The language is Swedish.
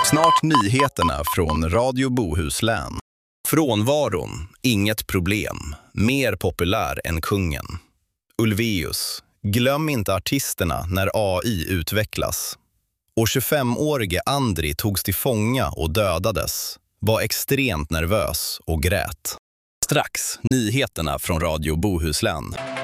Snart nyheterna från Radio Bohuslän. Frånvaron, inget problem. Mer populär än kungen. Ulvaeus, glöm inte artisterna när AI utvecklas. Och 25-årige Andri togs till fånga och dödades. Var extremt nervös och grät. Strax nyheterna från Radio Bohuslän.